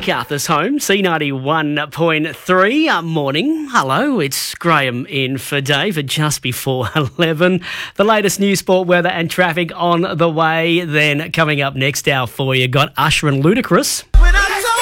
Macarthur's home, C91.3. Morning. Hello, it's Graham in for Dave at just before 11. The latest news, sport, weather and traffic on the way. Then coming up next hour for you, got Usher and Ludacris.